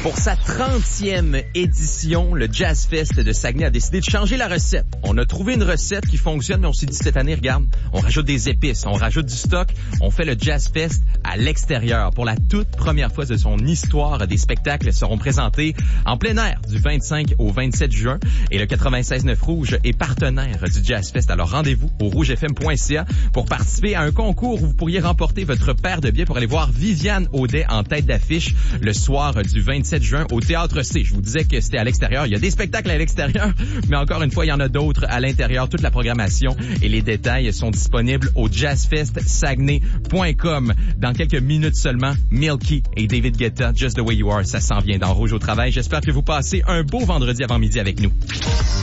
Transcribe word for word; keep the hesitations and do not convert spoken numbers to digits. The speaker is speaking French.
Pour sa trentième édition, le Jazz Fest de Saguenay a décidé de changer la recette. On a trouvé une recette qui fonctionne, mais on s'est dit cette année, regarde, on rajoute des épices, on rajoute du stock, on fait le Jazz Fest à l'extérieur. Pour la toute première fois de son histoire, des spectacles seront présentés en plein air du vingt-cinq au vingt-sept juin. Et le quatre-vingt-seize neuf Rouge est partenaire du Jazz Fest. Alors rendez-vous au rouge f m point c a pour participer à un concours où vous pourriez remporter votre paire de billets pour aller voir Viviane Audet en tête d'affiche le soir du vingt-sept juin au Théâtre C. Je vous disais que c'était à l'extérieur. Il y a des spectacles à l'extérieur, mais encore une fois, il y en a d'autres à l'intérieur. Toute la programmation et les détails sont disponibles au jazz fest saguenay point com. Dans quelques minutes seulement, Milky et David Guetta, Just the Way You Are, ça s'en vient dans Rouge au travail. J'espère que vous passez un beau vendredi avant-midi avec nous.